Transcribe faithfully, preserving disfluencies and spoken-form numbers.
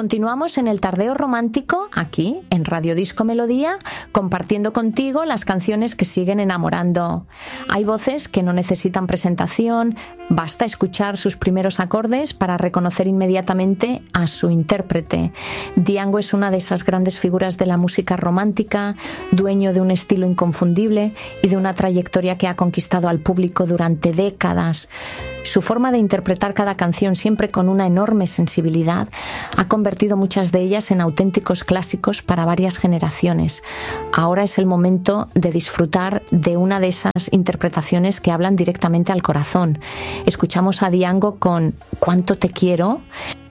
Continuamos en el Tardeo Romántico, aquí, en Radio Disco Melodía, compartiendo contigo las canciones que siguen enamorando. Hay voces que no necesitan presentación, basta escuchar sus primeros acordes para reconocer inmediatamente a su intérprete. Diango es una de esas grandes figuras de la música romántica, dueño de un estilo inconfundible y de una trayectoria que ha conquistado al público durante décadas. Su forma de interpretar cada canción, siempre con una enorme sensibilidad, ha convertido muchas de ellas en auténticos clásicos para varias generaciones. Ahora es el momento de disfrutar de una de esas interpretaciones que hablan directamente al corazón. Escuchamos a Diango con Cuánto te quiero,